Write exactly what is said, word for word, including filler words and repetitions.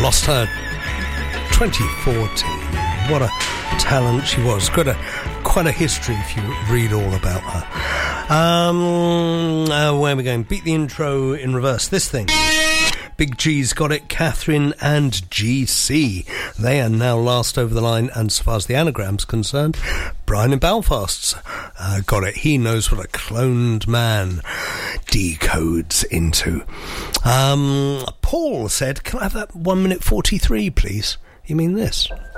lost her twenty fourteen. What a talent she was. Quite a, quite a history if you read all about her. Um, uh, where are we going? Beat the intro in reverse. This thing. Big G's got it. Catherine and G C. They are now last over the line, and so far as the anagram's concerned, Brian in Belfast's uh, got it. He knows what a cloned man decodes into. Um, Paul said, can I have that one minute forty-three, please? You mean this?